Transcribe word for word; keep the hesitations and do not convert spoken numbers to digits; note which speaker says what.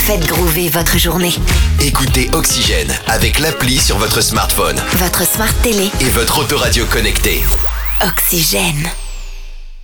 Speaker 1: Faites groover votre journée.
Speaker 2: Écoutez Oxygène avec l'appli sur votre smartphone
Speaker 1: Votre smart télé.
Speaker 2: et votre autoradio connecté.
Speaker 1: Oxygène.